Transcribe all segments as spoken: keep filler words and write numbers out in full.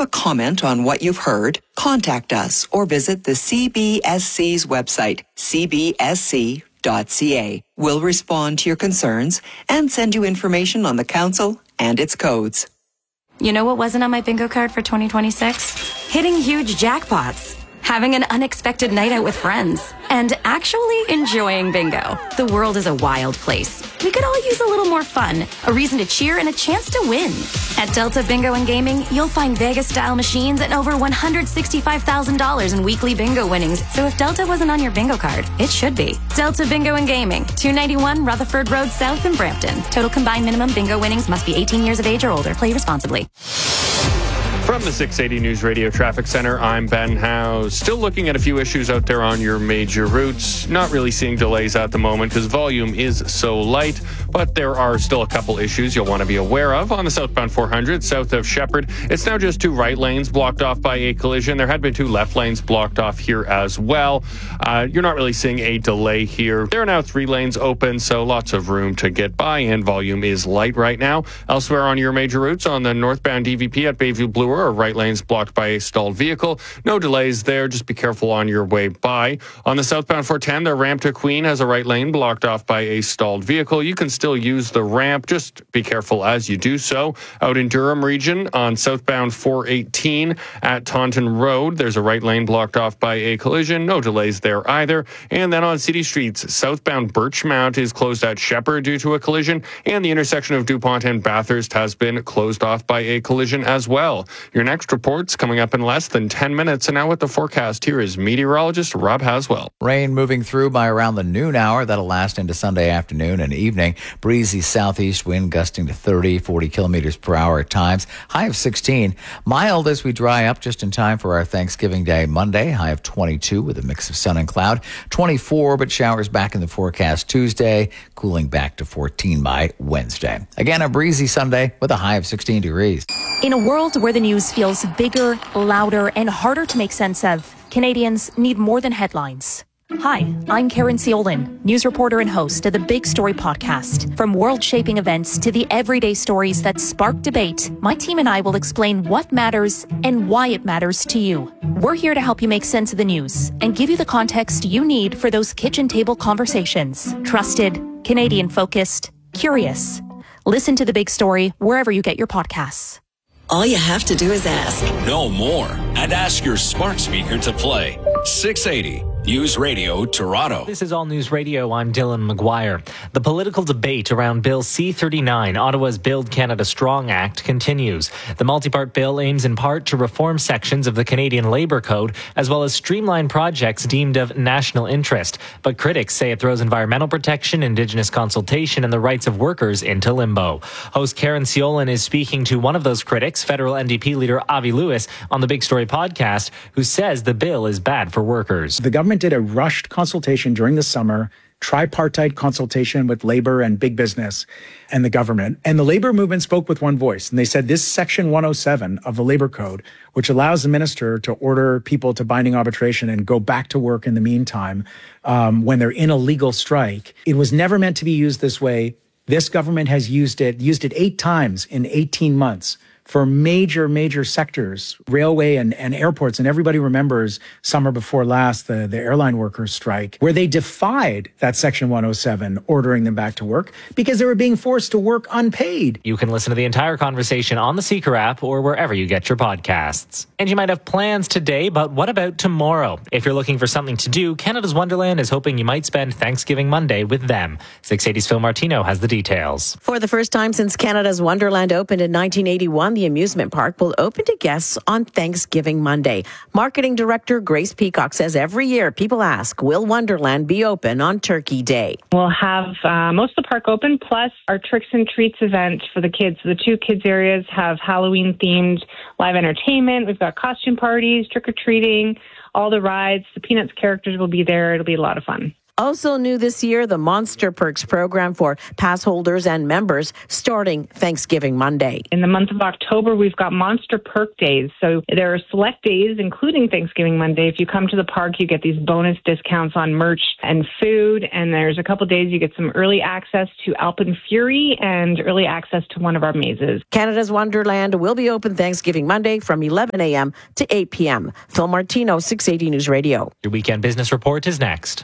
a comment on what you've heard, contact us or visit the C B S C's website, c b s c dot c a. We'll respond to your concerns and send you information on the council and its codes. You know what wasn't on my bingo card for twenty twenty-six? Hitting huge jackpots, having an unexpected night out with friends, and actually enjoying bingo. The world is a wild place. We could all use a little more fun, a reason to cheer, and a chance to win. At Delta Bingo and Gaming, you'll find Vegas-style machines and over one hundred sixty-five thousand dollars in weekly bingo winnings. So if Delta wasn't on your bingo card, it should be. Delta Bingo and Gaming, two ninety-one Rutherford Road South in Brampton. Total combined minimum bingo winnings must be eighteen years of age or older. Play responsibly. From the six eighty News Radio Traffic Center, I'm Ben Howe. Still looking at a few issues out there on your major routes. Not really seeing delays at the moment because volume is so light, but there are still a couple issues you'll want to be aware of. On the southbound four hundred, south of Shepherd, it's now just two right lanes blocked off by a collision. There had been two left lanes blocked off here as well. Uh, you're not really seeing a delay here. There are now three lanes open, so lots of room to get by, and volume is light right now. Elsewhere on your major routes, on the northbound D V P at Bayview Bloor, or right lanes blocked by a stalled vehicle. No delays there. Just be careful on your way by. On the southbound four ten, the ramp to Queen has a right lane blocked off by a stalled vehicle. You can still use the ramp. Just be careful as you do so. Out in Durham region, on southbound four eighteen at Taunton Road, there's a right lane blocked off by a collision. No delays there either. And then on city streets, southbound Birchmount is closed at Shepherd due to a collision, and the intersection of DuPont and Bathurst has been closed off by a collision as well. Your next report's coming up in less than ten minutes, and now with the forecast, here is meteorologist Rob Haswell. Rain moving through by around the noon hour. That'll last into Sunday afternoon and evening. Breezy southeast wind gusting to thirty, forty kilometers per hour at times. High of sixteen. Mild as we dry up just in time for our Thanksgiving Day Monday. High of twenty-two with a mix of sun and cloud. twenty-four, but showers back in the forecast Tuesday. Cooling back to fourteen by Wednesday. Again, a breezy Sunday with a high of sixteen degrees. In a world where the news feels bigger, louder, and harder to make sense of, Canadians need more than headlines. Hi, I'm Karen Ciolin, news reporter and host of the Big Story podcast. From world-shaping events to the everyday stories that spark debate, my team and I will explain what matters and why it matters to you. We're here to help you make sense of the news and give you the context you need for those kitchen table conversations. Trusted, Canadian-focused, curious. Listen to The Big Story wherever you get your podcasts. All you have to do is ask. Know more and ask your smart speaker to play. six eighty News Radio Toronto. This is All News Radio. I'm Dylan McGuire. The political debate around Bill C thirty-nine, Ottawa's Build Canada Strong Act, continues. The multi-part bill aims in part to reform sections of the Canadian Labour Code, as well as streamline projects deemed of national interest. But critics say it throws environmental protection, Indigenous consultation, and the rights of workers into limbo. Host Karen Ciolin is speaking to one of those critics, federal N D P leader Avi Lewis, on the Big Story podcast, who says the bill is bad for workers. The government did a rushed consultation during the summer, tripartite consultation with labor and big business and the government. And the labor movement spoke with one voice. And they said this section one oh seven of the labor code, which allows the minister to order people to binding arbitration and go back to work in the meantime um, when they're in a legal strike, it was never meant to be used this way. This government has used it, used it eight times in eighteen months. For major, major sectors, railway and, and airports. And everybody remembers summer before last, the, the airline workers strike, where they defied that Section one oh seven, ordering them back to work because they were being forced to work unpaid. You can listen to the entire conversation on the Seeker app or wherever you get your podcasts. And you might have plans today, but what about tomorrow? If you're looking for something to do, Canada's Wonderland is hoping you might spend Thanksgiving Monday with them. six eighty's Phil Martino has the details. For the first time since Canada's Wonderland opened in nineteen eighty-one, the amusement park will open to guests on Thanksgiving Monday. Marketing Director Grace Peacock says every year people ask, will Wonderland be open on Turkey Day? We'll have uh, most of the park open, plus our Tricks and Treats event for the kids. The two kids areas have Halloween-themed live entertainment. We've got costume parties, trick-or-treating, all the rides. The Peanuts characters will be there. It'll be a lot of fun. Also new this year, the Monster Perks program for pass holders and members starting Thanksgiving Monday. In the month of October, we've got Monster Perk Days. So there are select days, including Thanksgiving Monday. If you come to the park, you get these bonus discounts on merch and food. And there's a couple days you get some early access to Alpen Fury and early access to one of our mazes. Canada's Wonderland will be open Thanksgiving Monday from eleven a.m. to eight p.m. Phil Martino, six eighty News Radio. Your weekend business report is next.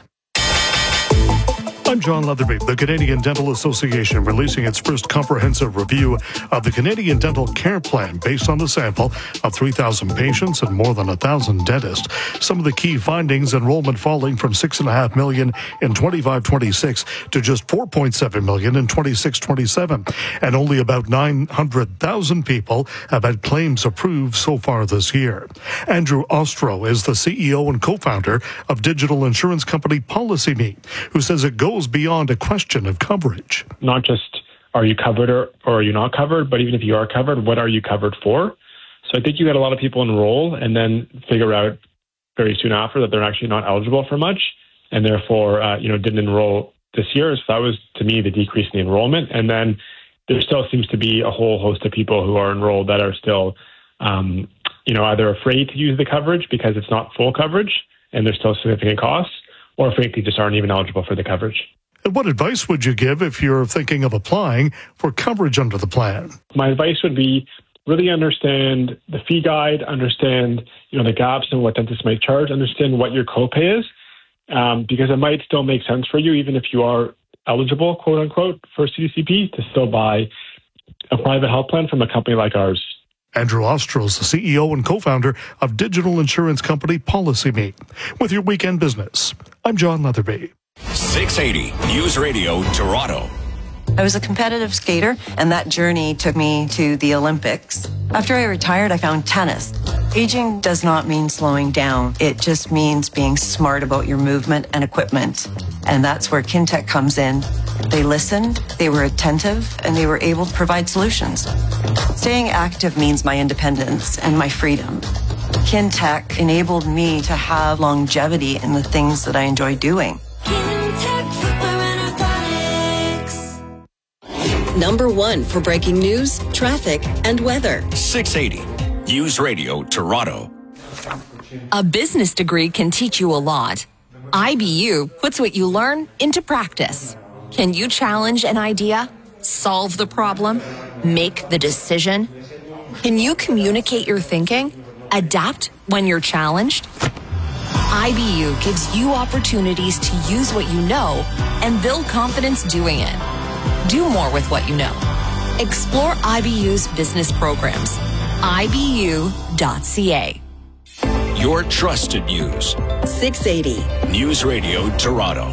I'm John Leatherby. The Canadian Dental Association releasing its first comprehensive review of the Canadian Dental Care Plan based on the sample of three thousand patients and more than one thousand dentists. Some of the key findings: enrollment falling from six point five million in twenty-five twenty-six to just four point seven million in twenty-six twenty-seven. And only about nine hundred thousand people have had claims approved so far this year. Andrew Ostro is the C E O and co-founder of digital insurance company PolicyMe, who says it goes beyond a question of coverage. Not just are you covered or, or are you not covered, but even if you are covered, what are you covered for? So I think you had a lot of people enroll and then figure out very soon after that they're actually not eligible for much, and therefore uh, you know didn't enroll this year. So that was, to me, the decrease in the enrollment. And then there still seems to be a whole host of people who are enrolled that are still um, you know either afraid to use the coverage because it's not full coverage and there's still significant costs, or frankly just aren't even eligible for the coverage. And what advice would you give if you're thinking of applying for coverage under the plan? My advice would be really understand the fee guide, understand you know the gaps and what dentists might charge, understand what your copay is, um, because it might still make sense for you, even if you are eligible, quote unquote, for C D C P, to still buy a private health plan from a company like ours. Andrew Ostro is the C E O and co-founder of digital insurance company PolicyMe. With your weekend business, I'm John Leatherby. six eighty News Radio, Toronto. I was a competitive skater, and that journey took me to the Olympics. After I retired, I found tennis. Aging does not mean slowing down. It just means being smart about your movement and equipment. And that's where Kintec comes in. They listened, they were attentive, and they were able to provide solutions. Staying active means my independence and my freedom. Kintec enabled me to have longevity in the things that I enjoy doing. Number one for breaking news, traffic, and weather. six eighty News Radio, Toronto. A business degree can teach you a lot. I B U puts what you learn into practice. Can you challenge an idea, solve the problem, make the decision? Can you communicate your thinking, adapt when you're challenged? I B U gives you opportunities to use what you know and build confidence doing it. Do more with what you know. Explore I B U's business programs. I B U dot C A. Your trusted news. six eighty News Radio, Toronto.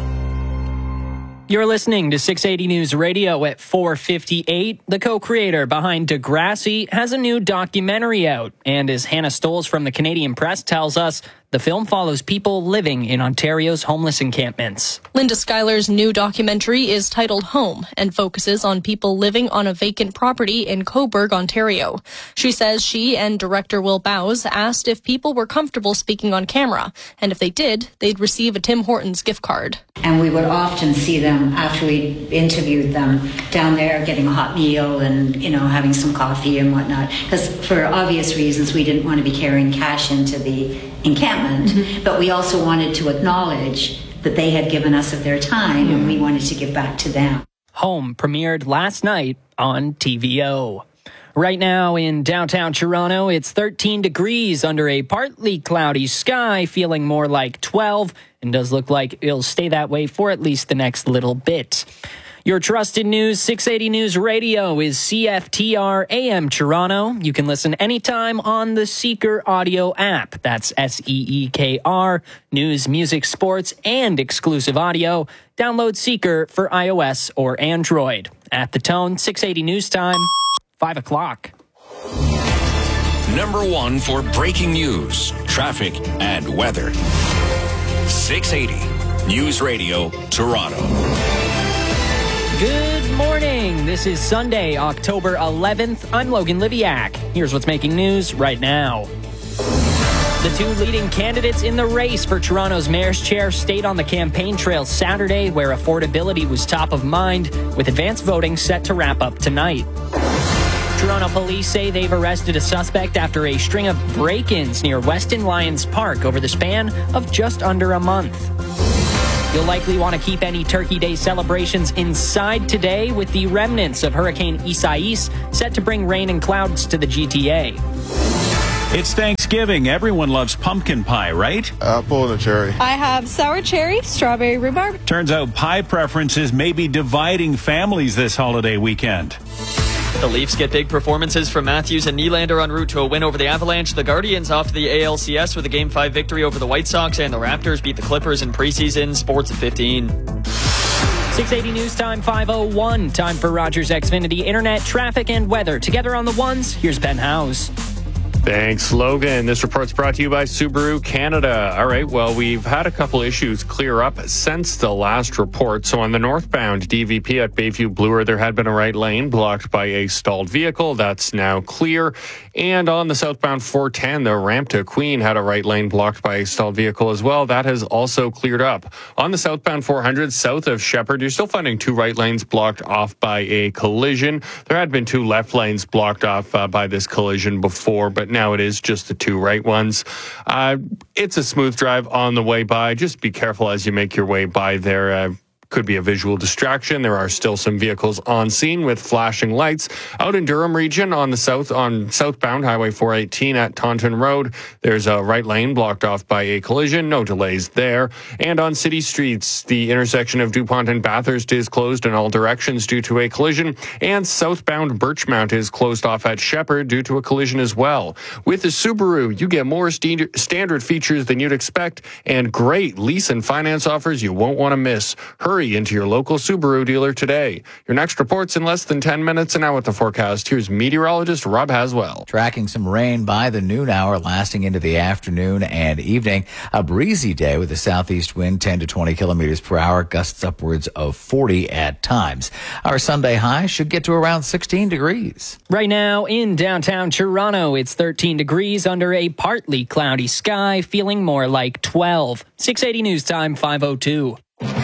You're listening to six eighty News Radio at four fifty-eight. The co-creator behind Degrassi has a new documentary out. And as Hannah Stoles from the Canadian Press tells us, the film follows people living in Ontario's homeless encampments. Linda Schuyler's new documentary is titled Home and focuses on people living on a vacant property in Cobourg, Ontario. She says she and director Will Bowes asked if people were comfortable speaking on camera, and if they did, they'd receive a Tim Hortons gift card. And we would often see them after we interviewed them down there getting a hot meal and, you know, having some coffee and whatnot. Because for obvious reasons, we didn't want to be carrying cash into the encampment, mm-hmm. but we also wanted to acknowledge that they had given us of their time, mm-hmm. and we wanted to give back to them. Home premiered last night on T V O. Right now in downtown Toronto, it's thirteen degrees under a partly cloudy sky, feeling more like twelve, and does look like it'll stay that way for at least the next little bit. Your trusted news, six eighty News Radio, is C F T R A M Toronto. You can listen anytime on the Seeker audio app. That's S E E K R, news, music, sports, and exclusive audio. Download Seeker for iOS or Android. At the tone, six eighty News Time, five o'clock. Number one for breaking news, traffic, and weather. six eighty News Radio, Toronto. Good morning. This is Sunday, October eleventh. I'm Logan Liviak. Here's what's making news right now. The two leading candidates in the race for Toronto's mayor's chair stayed on the campaign trail Saturday, where affordability was top of mind, with advance voting set to wrap up tonight. Toronto police say they've arrested a suspect after a string of break-ins near Weston Lions Park over the span of just under a month. You'll likely want to keep any Turkey Day celebrations inside today, with the remnants of Hurricane Isaias set to bring rain and clouds to the G T A. It's Thanksgiving. Everyone loves pumpkin pie, right? Apple and a cherry. I have sour cherry, strawberry rhubarb. Turns out pie preferences may be dividing families this holiday weekend. The Leafs get big performances from Matthews and Nylander en route to a win over the Avalanche. The Guardians off to the A L C S with a Game five victory over the White Sox, and the Raptors beat the Clippers in preseason. Sports at fifteen. six eighty News Time, five oh one. Time for Rogers Xfinity Internet, traffic, and weather. Together on the ones, here's Ben Howes. Thanks, Logan. This report's brought to you by Subaru Canada. All right, well, we've had a couple issues clear up since the last report. So on the northbound D V P at Bayview Bloor, there had been a right lane blocked by a stalled vehicle. That's now clear. And on the southbound four ten, the ramp to Queen had a right lane blocked by a stalled vehicle as well. That has also cleared up. On the southbound four hundred, south of Shepherd, you're still finding two right lanes blocked off by a collision. There had been two left lanes blocked off uh, by this collision before, but now it is just the two right ones. Uh, it's a smooth drive on the way by. Just be careful as you make your way by there. Uh, could be a visual distraction. There are still some vehicles on scene with flashing lights. Out in Durham region on the south, on southbound Highway four eighteen at Taunton Road, there's a right lane blocked off by a collision. No delays there. And on city streets, the intersection of DuPont and Bathurst is closed in all directions due to a collision. And southbound Birchmount is closed off at Shepherd due to a collision as well. With the Subaru, you get more st- standard features than you'd expect and great lease and finance offers you won't want to miss. Hurry into your local Subaru dealer today. Your next report's in less than ten minutes. And now with the forecast, here's meteorologist Rob Haswell. Tracking some rain by the noon hour, lasting into the afternoon and evening. A breezy day with a southeast wind ten to twenty kilometers per hour, gusts upwards of forty at times. Our Sunday high should get to around sixteen degrees. Right now in downtown Toronto, it's thirteen degrees under a partly cloudy sky, feeling more like twelve. six eighty News Time, five oh two.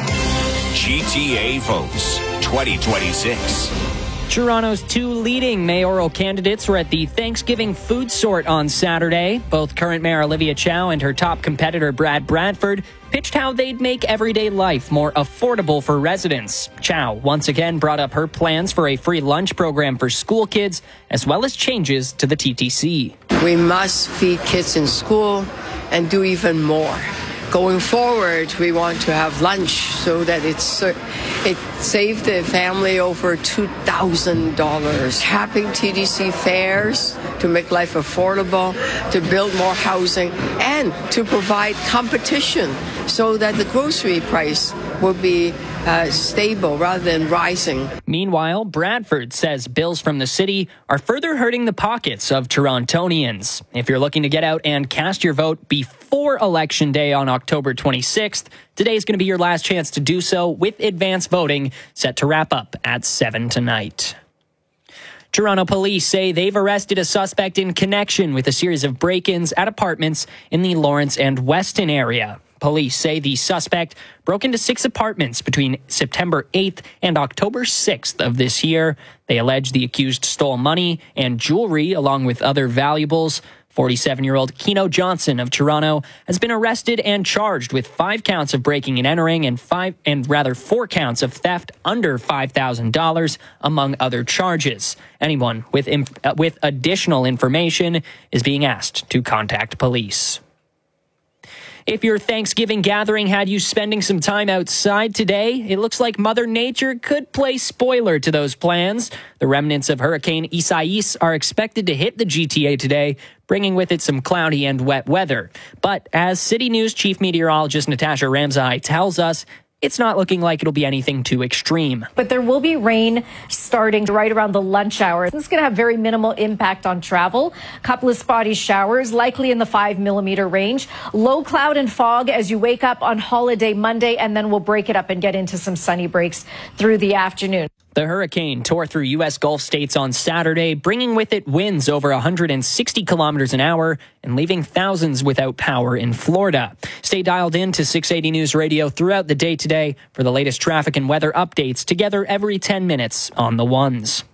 G T A votes twenty twenty-six. Toronto's two leading mayoral candidates were at the Thanksgiving food sort on Saturday. Both current Mayor Olivia Chow and her top competitor Brad Bradford pitched how they'd make everyday life more affordable for residents. Chow once again brought up her plans for a free lunch program for school kids, as well as changes to the T T C. We must feed kids in school and do even more. Going forward, we want to have lunch so that it's it saved the family over two thousand dollars. Having T D C fairs to make life affordable, to build more housing, and to provide competition so that the grocery price will be uh, stable rather than rising. Meanwhile, Bradford says bills from the city are further hurting the pockets of Torontonians. If you're looking to get out and cast your vote before Election Day on October twenty-sixth, today's going to be your last chance to do so, with advance voting set to wrap up at seven tonight. Toronto police say they've arrested a suspect in connection with a series of break-ins at apartments in the Lawrence and Weston area. Police say the suspect broke into six apartments between September eighth and October sixth of this year. They allege the accused stole money and jewelry along with other valuables. forty-seven-year-old Keno Johnson of Toronto has been arrested and charged with five counts of breaking and entering and five and rather four counts of theft under five thousand dollars, among other charges. Anyone with inf- uh, with additional information is being asked to contact police. If your Thanksgiving gathering had you spending some time outside today, it looks like Mother Nature could play spoiler to those plans. The remnants of Hurricane Isaias are expected to hit the G T A today, bringing with it some cloudy and wet weather. But as City News Chief Meteorologist Natasha Ramsay tells us, it's not looking like it'll be anything too extreme. But there will be rain starting right around the lunch hour. This is going to have very minimal impact on travel. A couple of spotty showers, likely in the five millimeter range. Low cloud and fog as you wake up on holiday Monday, and then we'll break it up and get into some sunny breaks through the afternoon. The hurricane tore through U S Gulf states on Saturday, bringing with it winds over one hundred sixty kilometers an hour and leaving thousands without power in Florida. Stay dialed in to six eighty News Radio throughout the day today for the latest traffic and weather updates, together every ten minutes on the ones.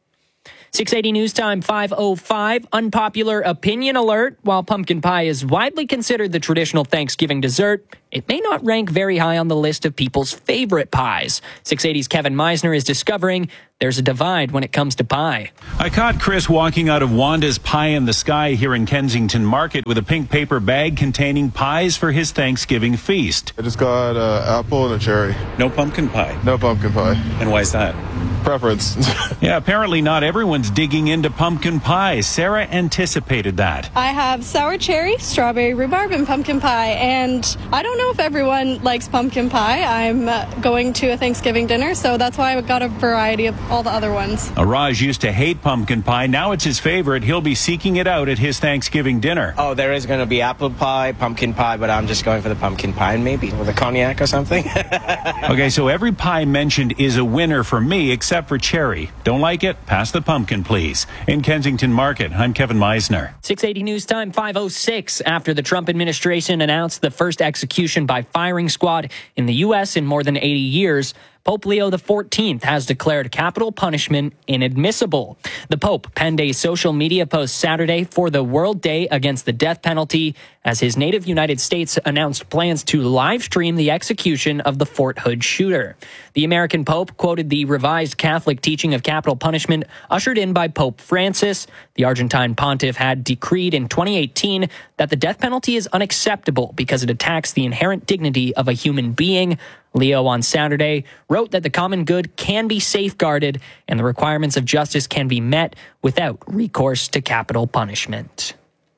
six eighty News Time, five oh five. Unpopular opinion alert. While pumpkin pie is widely considered the traditional Thanksgiving dessert, it may not rank very high on the list of people's favorite pies. six eighty's Kevin Meisner is discovering there's a divide when it comes to pie. I caught Chris walking out of Wanda's Pie in the Sky here in Kensington Market with a pink paper bag containing pies for his Thanksgiving feast. I just got an apple and a cherry. No pumpkin pie? No pumpkin pie. And why is that? Preference. Yeah, apparently not everyone's digging into pumpkin pie. Sarah anticipated that. I have sour cherry, strawberry rhubarb, and pumpkin pie. And I don't know if everyone likes pumpkin pie. I'm uh, going to a Thanksgiving dinner, so that's why I got a variety of all the other ones. Raj used to hate pumpkin pie. Now it's his favorite. He'll be seeking it out at his Thanksgiving dinner. Oh, there is going to be apple pie, pumpkin pie, but I'm just going for the pumpkin pie, and maybe with a cognac or something. Okay, so every pie mentioned is a winner for me, except for cherry. Don't like it? Pass the pumpkin, please. In Kensington Market, I'm Kevin Meisner. six eighty News Time, five oh six. After the Trump administration announced the first execution by firing squad in the U S in more than eighty years, Pope Leo the fourteenth has declared capital punishment inadmissible. The Pope penned a social media post Saturday for the World Day Against the Death Penalty as his native United States announced plans to live stream the execution of the Fort Hood shooter. The American Pope quoted the revised Catholic teaching of capital punishment ushered in by Pope Francis. The Argentine pontiff had decreed in twenty eighteen that the death penalty is unacceptable because it attacks the inherent dignity of a human being. Leo on Saturday wrote that the common good can be safeguarded and the requirements of justice can be met without recourse to capital punishment.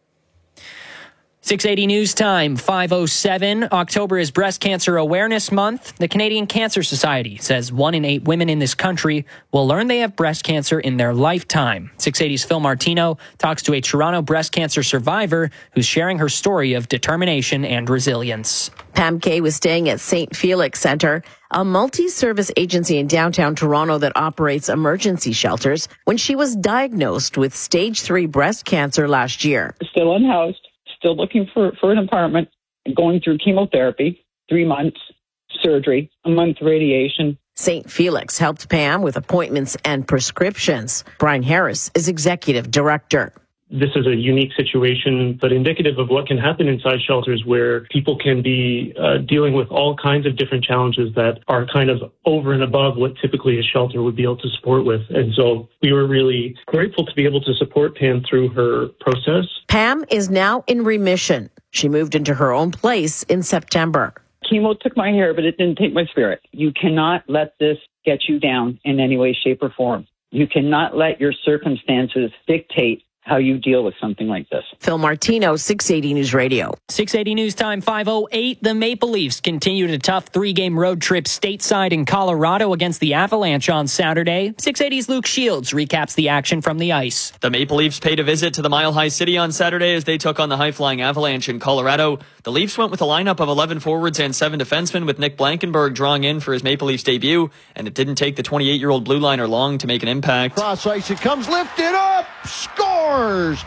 six eighty News Time, five oh seven. October is Breast Cancer Awareness Month. The Canadian Cancer Society says one in eight women in this country will learn they have breast cancer in their lifetime. six eighty's Phil Martino talks to a Toronto breast cancer survivor who's sharing her story of determination and resilience. Pam Kay was staying at Saint Felix Centre, a multi-service agency in downtown Toronto that operates emergency shelters, when she was diagnosed with stage three breast cancer last year. Still unhoused, still looking for, for an apartment, going through chemotherapy, three months, surgery, a month radiation. Saint Felix helped Pam with appointments and prescriptions. Brian Harris is executive director. This is a unique situation, but indicative of what can happen inside shelters where people can be uh, dealing with all kinds of different challenges that are kind of over and above what typically a shelter would be able to support with. And so we were really grateful to be able to support Pam through her process. Pam is now in remission. She moved into her own place in September. Chemo took my hair, but it didn't take my spirit. You cannot let this get you down in any way, shape, or form. You cannot let your circumstances dictate how you deal with something like this. Phil Martino, six eighty News Radio. six eighty News Time, five oh eight. The Maple Leafs continued a tough three-game road trip stateside in Colorado against the Avalanche on Saturday. six eighty's Luke Shields recaps the action from the ice. The Maple Leafs paid a visit to the Mile High City on Saturday as they took on the high-flying Avalanche in Colorado. The Leafs went with a lineup of eleven forwards and seven defensemen, with Nick Blankenburg drawing in for his Maple Leafs debut, and it didn't take the twenty-eight-year-old blue liner long to make an impact. Cross ice, it comes lifted up, scores!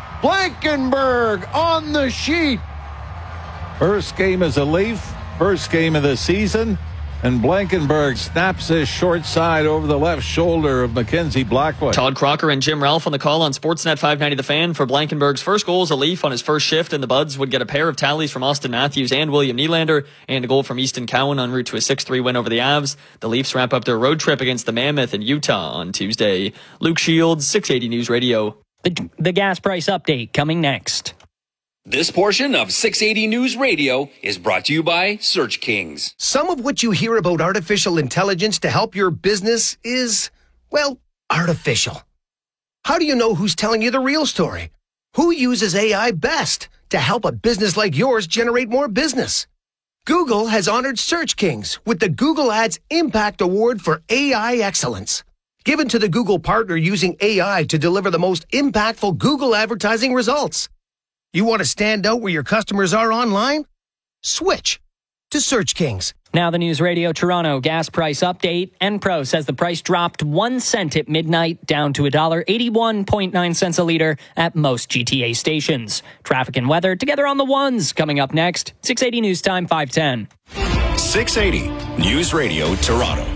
Blankenburg on the sheet. First game as a Leaf, first game of the season, and Blankenburg snaps his short side over the left shoulder of Mackenzie Blackwood. Todd Crocker and Jim Ralph on the call on Sportsnet five ninety The Fan. For Blankenburg's first goal as a Leaf on his first shift, and the Buds would get a pair of tallies from Austin Matthews and William Nylander, and a goal from Easton Cowan en route to a six three win over the Avs. The Leafs wrap up their road trip against the Mammoth in Utah on Tuesday. Luke Shields, six eighty News Radio. The, the gas price update coming next. This portion of six eighty News Radio is brought to you by Search Kings. Some of what you hear about artificial intelligence to help your business is, well, artificial. How do you know who's telling you the real story? Who uses A I best to help a business like yours generate more business? Google has honored Search Kings with the Google Ads Impact Award for A I Excellence, given to the Google partner using A I to deliver the most impactful Google advertising results. You want to stand out where your customers are online? Switch to Search Kings. Now the News Radio Toronto gas price update. Enpro says the price dropped one cent at midnight, down to one dollar eighty-one point nine cents a litre at most G T A stations. Traffic and weather together on the ones coming up next. six eighty News Time, five ten. six eighty News Radio Toronto.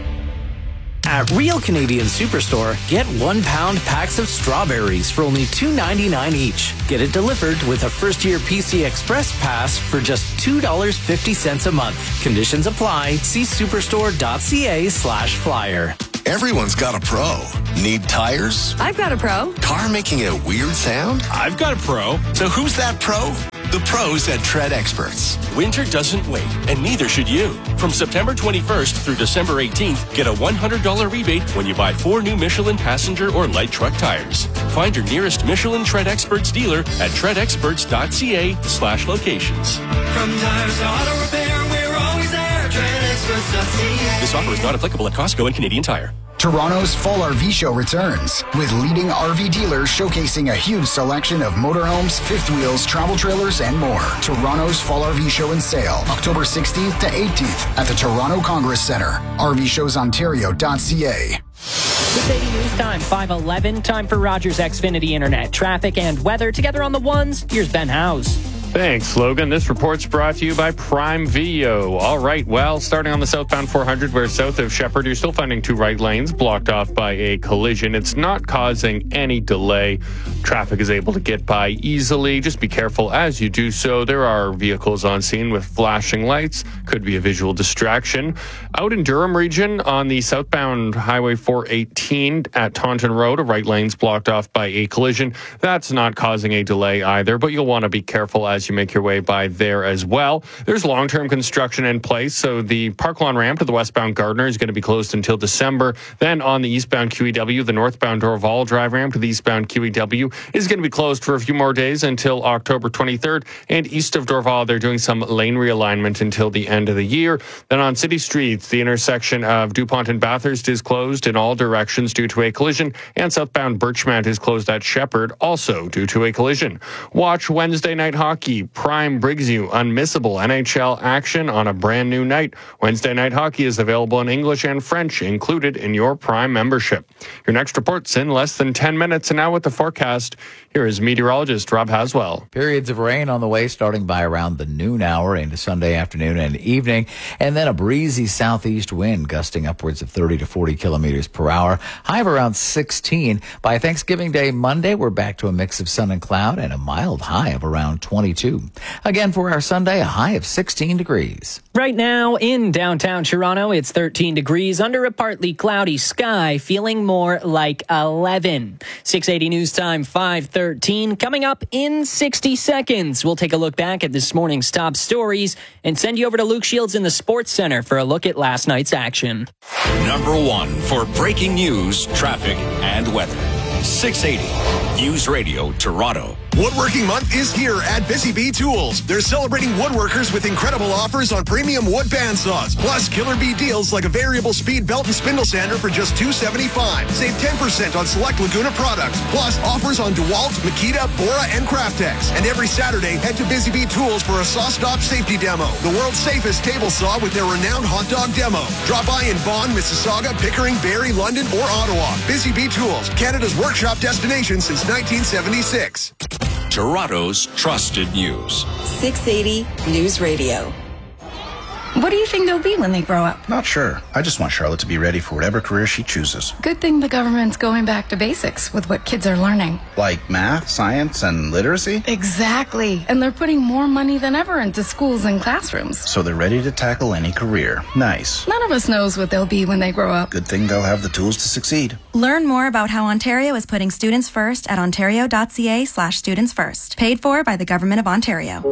At Real Canadian Superstore, get one pound packs of strawberries for only two ninety-nine each. Get it delivered with a first-year P C Express pass for just two dollars and fifty cents a month. Conditions apply. See superstore.ca slash flyer. Everyone's got a pro. Need tires? I've got a pro. Car making a weird sound? I've got a pro. So who's that pro? The pros at Tread Experts. Winter doesn't wait, and neither should you. From September twenty-first through December eighteenth, get a one hundred dollars rebate when you buy four new Michelin passenger or light truck tires. Find your nearest Michelin Tread Experts dealer at treadexperts.ca slash locations. From tires to auto repair, we're always there. tread experts dot c a. This offer is not applicable at Costco and Canadian Tire. Toronto's Fall R V Show returns, with leading R V dealers showcasing a huge selection of motorhomes, fifth wheels, travel trailers, and more. Toronto's Fall R V Show and Sale, October sixteenth to eighteenth at the Toronto Congress Centre. R V shows ontario dot c a. six eighty News Time, five eleven. Time for Rogers Xfinity Internet. Traffic and weather together on the ones. Here's Ben Howes. Thanks, Logan. This report's brought to you by Prime Video. All right, well, starting on the southbound four hundred, where south of Shepherd, you're still finding two right lanes blocked off by a collision. It's not causing any delay. Traffic is able to get by easily. Just be careful as you do so. There are vehicles on scene with flashing lights. Could be a visual distraction. Out in Durham region, on the southbound Highway four eighteen at Taunton Road, a right lane's blocked off by a collision. That's not causing a delay either, but you'll want to be careful as you make your way by there as well. There's long-term construction in place, so the Park Lawn ramp to the westbound Gardner is going to be closed until December. Then on the eastbound Q E W, the northbound Dorval Drive ramp to the eastbound Q E W is going to be closed for a few more days until October twenty-third. And east of Dorval, they're doing some lane realignment until the end of the year. Then on city streets, the intersection of DuPont and Bathurst is closed in all directions due to a collision, and southbound Birchmount is closed at Shepherd, also due to a collision. Watch Wednesday night hockey. Prime brings you unmissable N H L action on a brand new night. Wednesday night hockey is available in English and French, included in your Prime membership. Your next report's in less than ten minutes, and now with the forecast, here is meteorologist Rob Haswell. Periods of rain on the way starting by around the noon hour into Sunday afternoon and evening, and then a breezy southeast wind gusting upwards of thirty to forty kilometers per hour. High of around sixteen. By Thanksgiving Day Monday, we're back to a mix of sun and cloud and a mild high of around twenty-two. Again, for our Sunday, a high of sixteen degrees. Right now in downtown Toronto, it's thirteen degrees under a partly cloudy sky, feeling more like eleven. six eighty News Time, five thirteen. Coming up in sixty seconds, we'll take a look back at this morning's top stories and send you over to Luke Shields in the Sports Center for a look at last night's action. Number one for breaking news, traffic, and weather. six eighty News Radio Toronto. Woodworking Month is here at Busy Bee Tools. They're celebrating woodworkers with incredible offers on premium wood bandsaws, plus killer bee deals like a variable speed belt and spindle sander for just two dollars and seventy-five cents. Save ten percent on select Laguna products, plus offers on DeWalt, Makita, Bora, and Craftex. And every Saturday, head to Busy Bee Tools for a Saw Stop safety demo, the world's safest table saw with their renowned hot dog demo. Drop by in Vaughan, Mississauga, Pickering, Barrie, London, or Ottawa. Busy Bee Tools, Canada's workshop destination since nineteen seventy-six. Toronto's trusted news. six eighty News Radio. What do you think they'll be when they grow up? Not sure. I just want Charlotte to be ready for whatever career she chooses. Good thing the government's going back to basics with what kids are learning. Like math, science, and literacy? Exactly. And they're putting more money than ever into schools and classrooms. So they're ready to tackle any career. Nice. None of us knows what they'll be when they grow up. Good thing they'll have the tools to succeed. Learn more about how Ontario is putting students first at ontario.ca slash students first. Paid for by the Government of Ontario.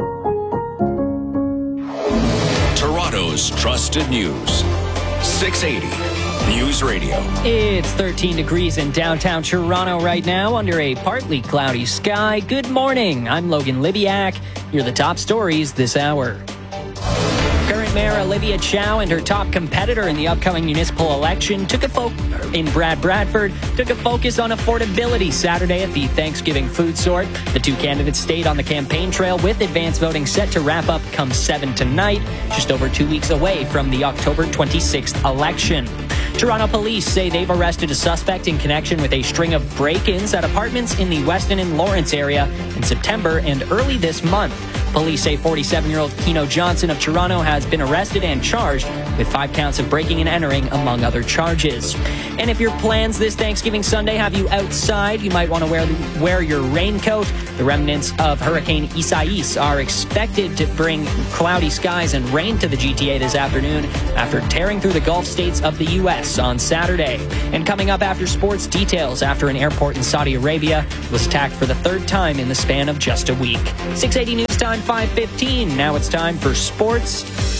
Toronto's trusted news. six eighty News Radio. It's thirteen degrees in downtown Toronto right now under a partly cloudy sky. Good morning. I'm Logan Libiak. Here are the top stories this hour. Currently Mayor Olivia Chow and her top competitor in the upcoming municipal election took a fo- in Brad Bradford took a focus on affordability Saturday at the Thanksgiving food sort. The two candidates stayed on the campaign trail with advance voting set to wrap up come seven tonight, just over two weeks away from the October twenty-sixth election. Toronto police say they've arrested a suspect in connection with a string of break-ins at apartments in the Weston and Lawrence area in September and early this month. Police say forty-seven-year-old Keno Johnson of Toronto has been arrested and charged with five counts of breaking and entering, among other charges. And if your plans this Thanksgiving Sunday have you outside, you might want to wear, wear your raincoat. The remnants of Hurricane Isaias are expected to bring cloudy skies and rain to the G T A this afternoon after tearing through the Gulf states of the U S on Saturday. And coming up after sports, details after an airport in Saudi Arabia was attacked for the third time in the span of just a week. six eighty News Time, five fifteen. Now it's time for sports.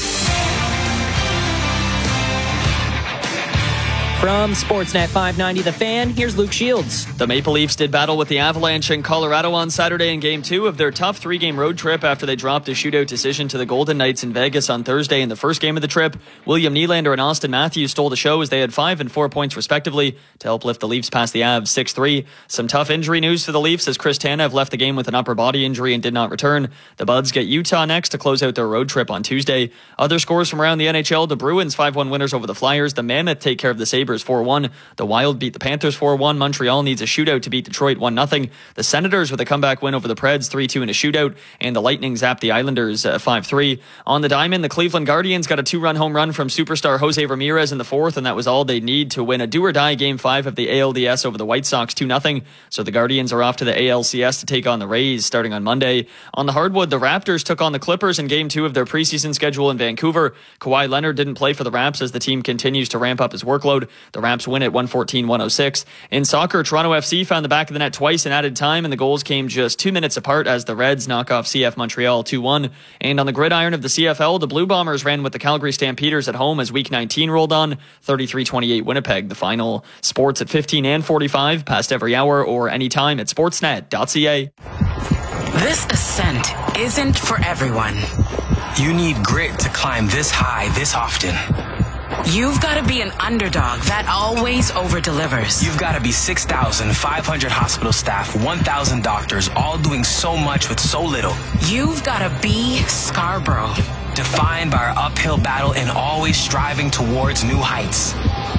From Sportsnet five ninety The Fan, here's Luke Shields. The Maple Leafs did battle with the Avalanche in Colorado on Saturday in Game two of their tough three-game road trip after they dropped a shootout decision to the Golden Knights in Vegas on Thursday in the first game of the trip. William Nylander and Austin Matthews stole the show as they had five and four points respectively to help lift the Leafs past the Avs six three. Some tough injury news for the Leafs as Chris Tanev left the game with an upper body injury and did not return. The Buds get Utah next to close out their road trip on Tuesday. Other scores from around the N H L, the Bruins five one winners over the Flyers. The Mammoth take care of the Sabres four one. The Wild beat the Panthers four one. Montreal needs a shootout to beat Detroit one nothing. The Senators with a comeback win over the Preds three two in a shootout. And the Lightning zapped the Islanders uh, five three. On the diamond, the Cleveland Guardians got a two-run home run from superstar Jose Ramirez in the fourth, and that was all they need to win a do-or-die Game five of the A L D S over the White Sox two nothing. So the Guardians are off to the A L C S to take on the Rays starting on Monday. On the hardwood, the Raptors took on the Clippers in Game two of their preseason schedule in Vancouver. Kawhi Leonard didn't play for the Raps as the team continues to ramp up his workload. The Raps win at one fourteen one oh six. In soccer, Toronto F C found the back of the net twice in added time, and the goals came just two minutes apart as the Reds knock off C F Montreal two one. And on the gridiron of the C F L, the Blue Bombers ran with the Calgary Stampeders at home as Week nineteen rolled on. thirty-three twenty-eight Winnipeg, the final. Sports at fifteen and forty-five, past every hour or anytime at sportsnet dot c a. This ascent isn't for everyone. You need grit to climb this high this often. You've got to be an underdog that always over-delivers. You've got to be six thousand five hundred hospital staff, one thousand doctors, all doing so much with so little. You've got to be Scarborough. Defined by our uphill battle and always striving towards new heights.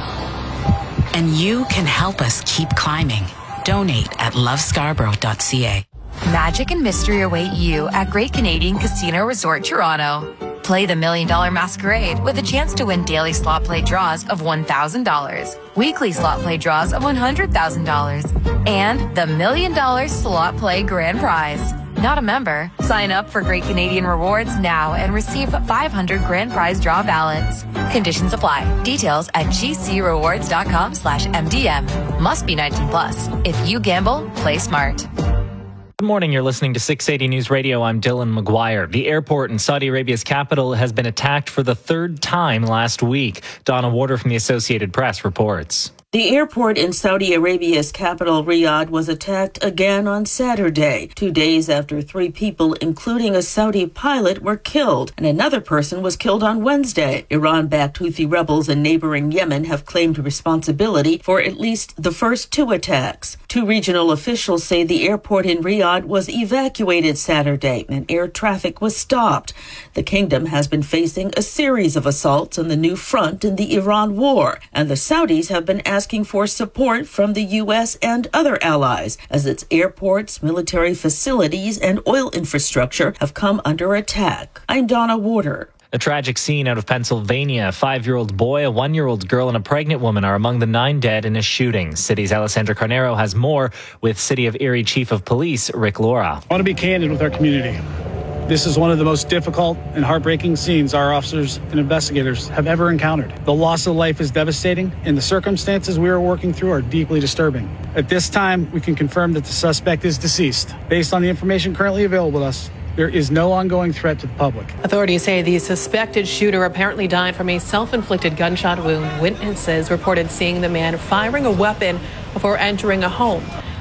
And you can help us keep climbing. Donate at love scarborough dot c a. Magic and mystery await you at Great Canadian Casino Resort Toronto. Play the Million Dollar Masquerade with a chance to win daily slot play draws of one thousand dollars, weekly slot play draws of one hundred thousand dollars, and the Million Dollar Slot Play Grand Prize. Not a member? Sign up for Great Canadian Rewards now and receive five hundred grand prize draw ballots. Conditions apply. Details at gcrewards.com slash MDM. Must be nineteen plus. If you gamble, play smart. Good morning. You're listening to six eighty News Radio. I'm Dylan McGuire. The airport in Saudi Arabia's capital has been attacked for the third time last week. Donna Warder from the Associated Press reports. The airport in Saudi Arabia's capital, Riyadh, was attacked again on Saturday, two days after three people, including a Saudi pilot, were killed, and another person was killed on Wednesday. Iran-backed Houthi rebels in neighboring Yemen have claimed responsibility for at least the first two attacks. Two regional officials say the airport in Riyadh was evacuated Saturday, and air traffic was stopped. The kingdom has been facing a series of assaults on the new front in the Iran war, and the Saudis have been asking asking for support from the U S and other allies as its airports, military facilities, and oil infrastructure have come under attack. I'm Donna Warder. A tragic scene out of Pennsylvania. A five-year-old boy, a one-year-old girl, and a pregnant woman are among the nine dead in a shooting. City's Alessandra Carnero has more with City of Erie Chief of Police Rick Laura. I want to be candid with our community. This is one of the most difficult and heartbreaking scenes our officers and investigators have ever encountered. The loss of life is devastating, and the circumstances we are working through are deeply disturbing. At this time, we can confirm that the suspect is deceased. Based on the information currently available to us, there is no ongoing threat to the public. Authorities say the suspected shooter apparently died from a self-inflicted gunshot wound. Witnesses reported seeing the man firing a weapon before entering a home.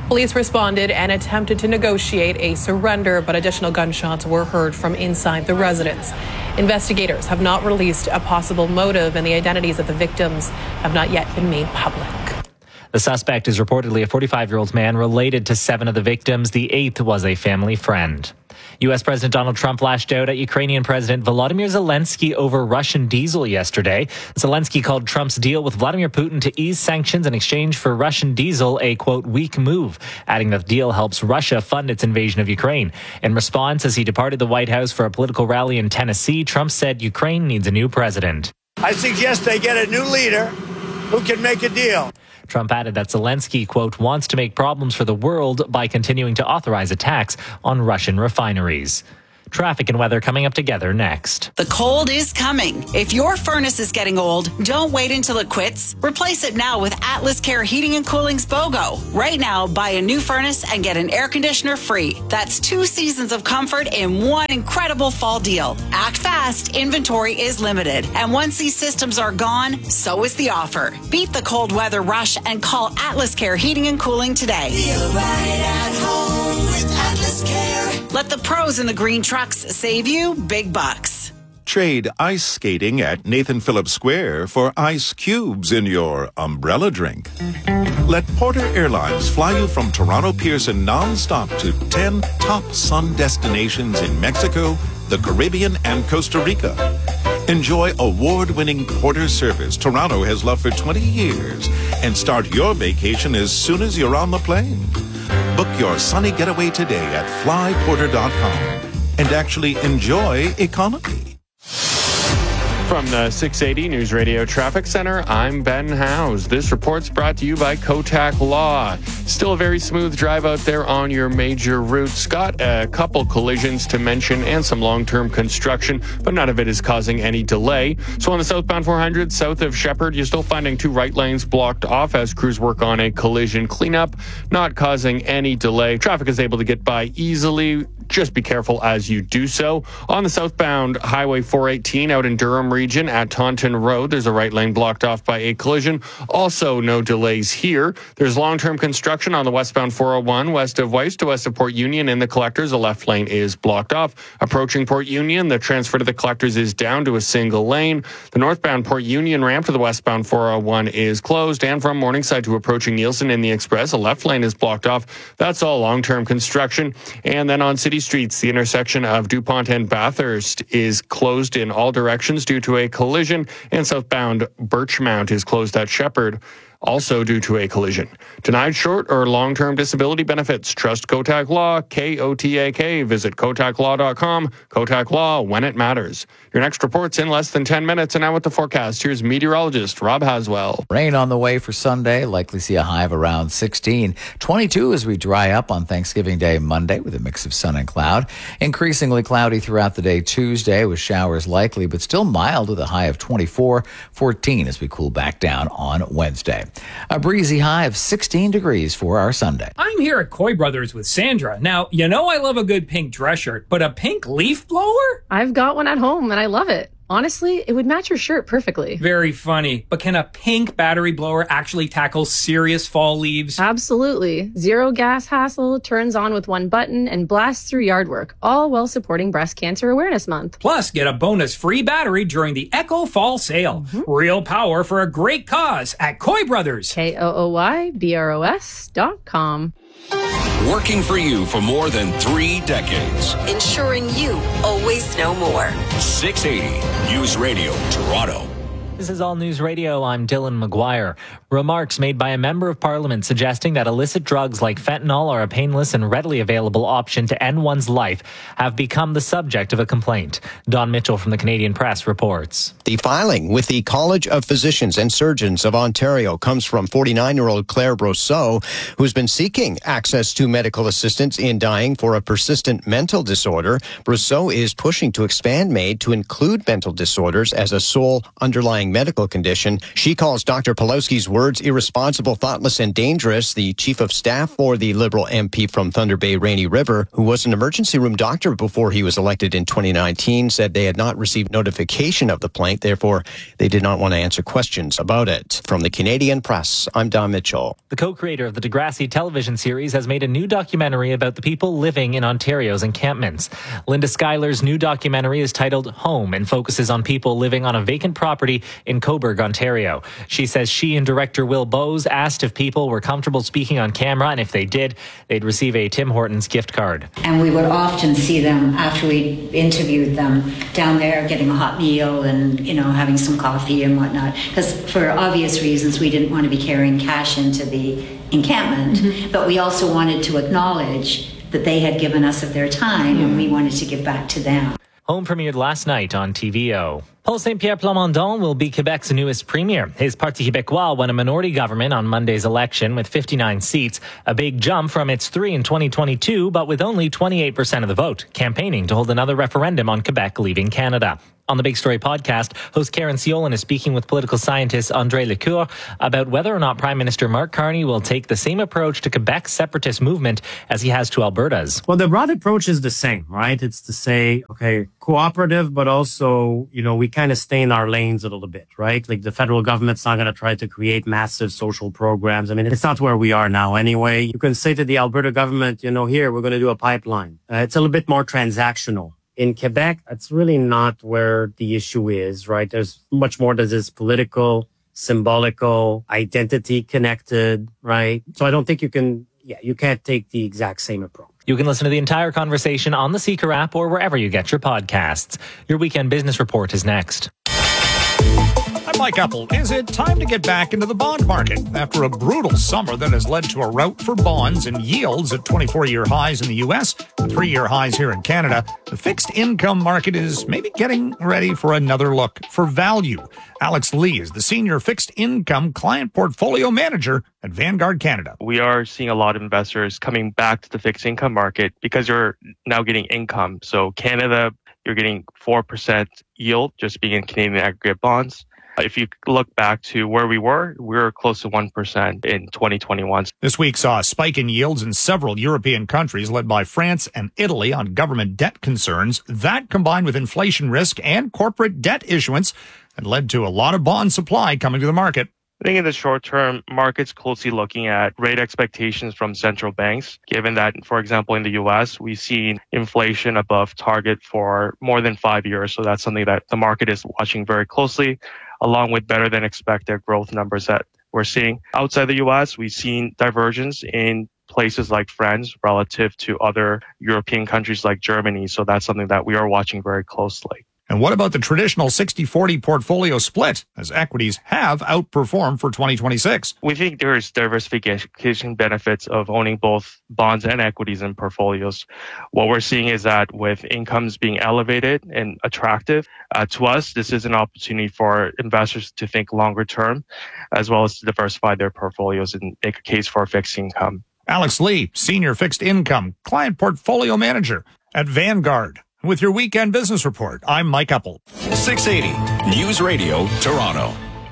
Police responded and attempted to negotiate a surrender, but additional gunshots were heard from inside the residence. Investigators have not released a possible motive, and the identities of the victims have not yet been made public. The suspect is reportedly a forty-five-year-old man related to seven of the victims. The eighth was a family friend. U S. President Donald Trump lashed out at Ukrainian President Volodymyr Zelensky over Russian diesel yesterday. Zelensky called Trump's deal with Vladimir Putin to ease sanctions in exchange for Russian diesel a, quote, weak move, adding that the deal helps Russia fund its invasion of Ukraine. In response, as he departed the White House for a political rally in Tennessee, Trump said Ukraine needs a new president. I suggest they get a new leader who can make a deal. Trump added that Zelensky, quote, wants to make problems for the world by continuing to authorize attacks on Russian refineries. Traffic and weather coming up together next. The cold is coming. If your furnace is getting old, don't wait until it quits. Replace it now with Atlas Care Heating and Cooling's BOGO. Right now, buy a new furnace and get an air conditioner free. That's two seasons of comfort in one incredible fall deal. Act fast. Inventory is limited. And once these systems are gone, so is the offer. Beat the cold weather rush and call Atlas Care Heating and Cooling today. Feel right at home with Atlas Care. Let the pros in the green trucks save you big bucks. Trade ice skating at Nathan Phillips Square for ice cubes in your umbrella drink. Let Porter Airlines fly you from Toronto Pearson nonstop to ten top sun destinations in Mexico, the Caribbean, and Costa Rica. Enjoy award-winning Porter service Toronto has loved for twenty years and start your vacation as soon as you're on the plane. Book your sunny getaway today at fly porter dot com and actually enjoy economy. From the six eighty News Radio Traffic Center, I'm Ben Howes. This report's brought to you by Kotak Law. Still a very smooth drive out there on your major routes. Got a couple collisions to mention and some long-term construction, but none of it is causing any delay. So on the southbound four hundred, south of Shepherd, you're still finding two right lanes blocked off as crews work on a collision cleanup, not causing any delay. Traffic is able to get by easily. Just be careful as you do so. On the southbound Highway four eighteen out in Durham region at Taunton Road, there's a right lane blocked off by a collision. Also, no delays here. There's long-term construction on the westbound four oh one west of Weiss to west of Port Union in the collectors. The left lane is blocked off. Approaching Port Union, the transfer to the collectors is down to a single lane. The northbound Port Union ramp to the westbound four oh one is closed. And from Morningside to approaching Nielsen in the Express, a left lane is blocked off. That's all long-term construction. And then on City Streets, the intersection of DuPont and Bathurst is closed in all directions due to a collision, and southbound Birchmount is closed at Shepherd, also due to a collision. Denied short or long-term disability benefits? Trust Kotak Law, K O T A K. Visit kotak law dot com. Kotak Law, when it matters. Your next report's in less than ten minutes, and now with the forecast, here's meteorologist Rob Haswell. Rain on the way for Sunday. Likely see a high of around sixteen. twenty-two as we dry up on Thanksgiving Day Monday with a mix of sun and cloud. Increasingly cloudy throughout the day Tuesday with showers likely, but still mild with a high of twenty-four. fourteen as we cool back down on Wednesday. A breezy high of sixteen degrees for our Sunday. I'm here at Coy Brothers with Sandra. Now, you know I love a good pink dress shirt, but a pink leaf blower? I've got one at home and I love it. Honestly, it would match your shirt perfectly. Very funny. But can a pink battery blower actually tackle serious fall leaves? Absolutely. Zero gas hassle, turns on with one button, and blasts through yard work, all while supporting Breast Cancer Awareness Month. Plus, get a bonus free battery during the Echo Fall Sale. Mm-hmm. Real power for a great cause at Coy Brothers. K O O Y B R O S dot com. Working for you for more than three decades. Ensuring you always know more. six eighty News Radio Toronto. This is All News Radio. I'm Dylan McGuire. Remarks made by a member of parliament suggesting that illicit drugs like fentanyl are a painless and readily available option to end one's life have become the subject of a complaint. Don Mitchell from the Canadian Press reports. The filing with the College of Physicians and Surgeons of Ontario comes from forty-nine-year-old Claire Brosseau, who's been seeking access to medical assistance in dying for a persistent mental disorder. Brosseau is pushing to expand MAID to include mental disorders as a sole underlying underlying medical condition. She calls Doctor Pawlowski's words irresponsible, thoughtless, and dangerous. The chief of staff for the Liberal M P from Thunder Bay, Rainy River, who was an emergency room doctor before he was elected in twenty nineteen, said they had not received notification of the plaint. Therefore, they did not want to answer questions about it. From the Canadian Press, I'm Don Mitchell. The co-creator of the Degrassi television series has made a new documentary about the people living in Ontario's encampments. Linda Schuyler's new documentary is titled Home and focuses on people living on a vacant property in Cobourg, Ontario. She says she and director Will Bowes asked if people were comfortable speaking on camera, and if they did, they'd receive a Tim Hortons gift card. And we would often see them after we interviewed them down there getting a hot meal and, you know, having some coffee and whatnot. Because for obvious reasons, we didn't want to be carrying cash into the encampment, mm-hmm. but we also wanted to acknowledge that they had given us of their time, mm-hmm. and we wanted to give back to them. Home premiered last night on T V O. Paul Saint-Pierre Plamondon will be Quebec's newest premier. His Parti Québécois won a minority government on Monday's election with fifty-nine seats, a big jump from its three in twenty twenty-two, but with only twenty-eight percent of the vote, campaigning to hold another referendum on Quebec leaving Canada. On the Big Story podcast, host Karen Siolan is speaking with political scientist André Lecour about whether or not Prime Minister Mark Carney will take the same approach to Quebec's separatist movement as he has to Alberta's. Well, the broad approach is the same, right? It's to say, okay, cooperative, but also, you know, we kind of stay in our lanes a little bit, right? Like the federal government's not going to try to create massive social programs. I mean, it's not where we are now anyway. You can say to the Alberta government, you know, here, we're going to do a pipeline. Uh, it's a little bit more transactional. In Quebec, that's really not where the issue is, right? There's much more that is political, symbolical, identity connected, right? So I don't think you can, yeah, you can't take the exact same approach. You can listen to the entire conversation on the Seeker app or wherever you get your podcasts. Your Weekend Business Report is next. I'm Mike Apple. Is it time to get back into the bond market? After a brutal summer that has led to a rout for bonds and yields at twenty-four-year highs in the U S and three-year highs here in Canada, the fixed income market is maybe getting ready for another look for value. Alex Lee is the senior fixed income client portfolio manager at Vanguard Canada. We are seeing a lot of investors coming back to the fixed income market because you're now getting income. So Canada, you're getting four percent yield just being in Canadian aggregate bonds. If you look back to where we were, we were close to one percent in twenty twenty-one. This week saw a spike in yields in several European countries led by France and Italy on government debt concerns. That combined with inflation risk and corporate debt issuance had led to a lot of bond supply coming to the market. I think in the short term, markets closely looking at rate expectations from central banks, given that, for example, in the U S, we've seen inflation above target for more than five years. So that's something that the market is watching very closely, along with better than expected growth numbers that we're seeing. Outside the U S, we've seen divergence in places like France relative to other European countries like Germany. So that's something that we are watching very closely. And what about the traditional sixty forty portfolio split, as equities have outperformed for twenty twenty-six? We think there is diversification benefits of owning both bonds and equities in portfolios. What we're seeing is that with incomes being elevated and attractive, uh, to us, this is an opportunity for investors to think longer term, as well as to diversify their portfolios and make a case for fixed income. Alex Lee, senior fixed income client portfolio manager at Vanguard. With your Weekend Business Report, I'm Mike Apple. six eighty News Radio, Toronto.